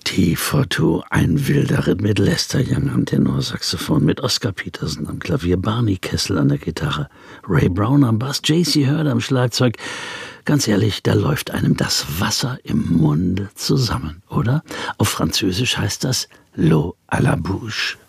T42, ein wilder Ritt mit Lester Young am Tenorsaxophon, mit Oscar Peterson am Klavier, Barney Kessel an der Gitarre, Ray Brown am Bass, J.C. Hurd am Schlagzeug. Ganz ehrlich, da läuft einem das Wasser im Munde zusammen, oder? Auf Französisch heißt das L'eau à la bouche.